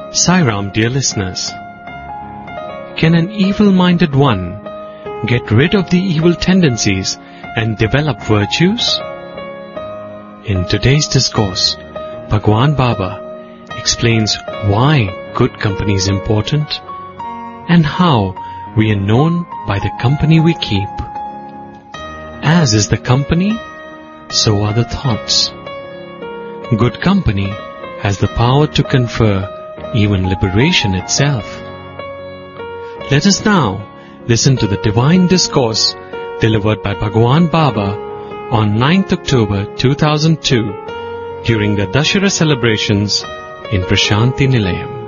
Sai Ram, dear listeners. Can an evil-minded one get rid of the evil tendencies and develop virtues? In today's discourse, Bhagwan Baba explains why good company is important and how we are known by the company we keep. As is the company, so are the thoughts. Good company has the power to confer even liberation itself. Let us now listen to the divine discourse delivered by Bhagwan Baba on 9th October 2002 during the Dashera celebrations in Prashanti Nilayam.